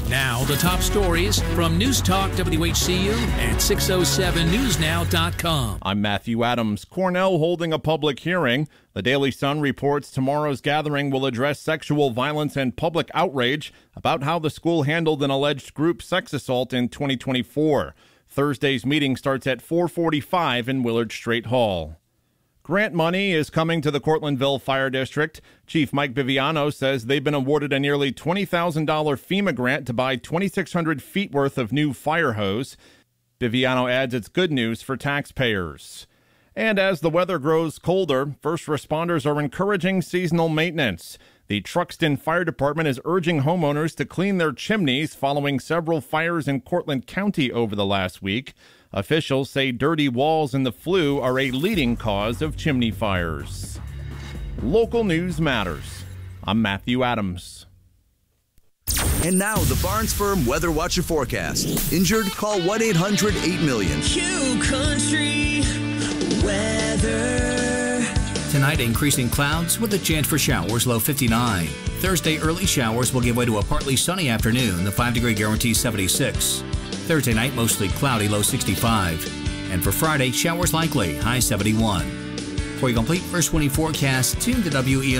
Now, the top stories from News Talk WHCU and 607newsnow.com. I'm Matthew Adams. Cornell holding a public hearing. The Daily Sun reports tomorrow's gathering will address sexual violence and public outrage about how the school handled an alleged group sex assault in 2024. Thursday's meeting starts at 4:45 in Willard Straight Hall. Grant money is coming to the Cortlandville Fire District. Chief Mike Viviano says they've been awarded a nearly $20,000 FEMA grant to buy 2,600 feet worth of new fire hose. Viviano adds it's good news for taxpayers. And as the weather grows colder, first responders are encouraging seasonal maintenance. The Truxton Fire Department is urging homeowners to clean their chimneys following several fires in Cortland County over the last week. Officials say dirty walls and the flue are a leading cause of chimney fires. Local news matters. I'm Matthew Adams. And now the Barnes Firm Weather Watcher forecast. Injured? Call 1-800-8-million. Q Country Weather. Tonight, increasing clouds with a chance for showers, low 59. Thursday, early showers will give way to a partly sunny afternoon. The 5-degree guarantee 76. Thursday night, mostly cloudy, low 65. And for Friday, showers likely, high 71. For a complete first 24 forecast, tune to WE